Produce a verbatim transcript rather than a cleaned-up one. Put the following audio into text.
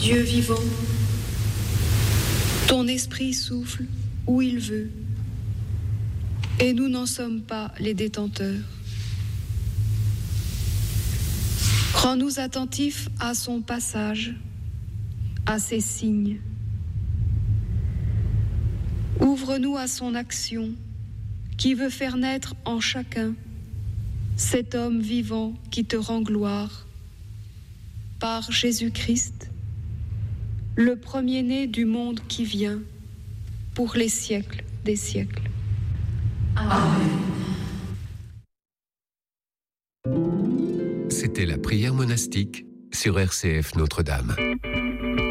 Dieu vivant, ton esprit souffle où il veut, et nous n'en sommes pas les détenteurs. Rends-nous attentifs à son passage, à ses signes. Ouvre-nous à son action, qui veut faire naître en chacun cet homme vivant qui te rend gloire. Par Jésus-Christ, le premier-né du monde qui vient, pour les siècles des siècles. Amen. C'était la prière monastique sur R C F Notre-Dame.